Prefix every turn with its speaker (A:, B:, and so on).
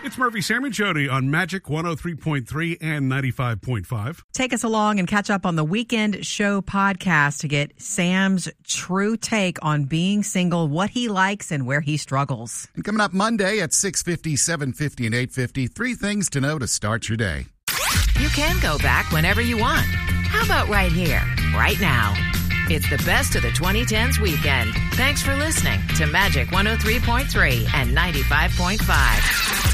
A: It's Murphy, Sam, and Jody on Magic 103.3 and 95.5.
B: Take us along and catch up on the Weekend Show podcast to get Sam's true take on being single, what he likes, and where he struggles.
C: And coming up Monday at 6:50, 7:50, and 8:50, 3 things to know to start your day.
D: You can go back whenever you want. How about right here, right now? It's the best of the 2010s weekend. Thanks for listening to Magic 103.3 and 95.5.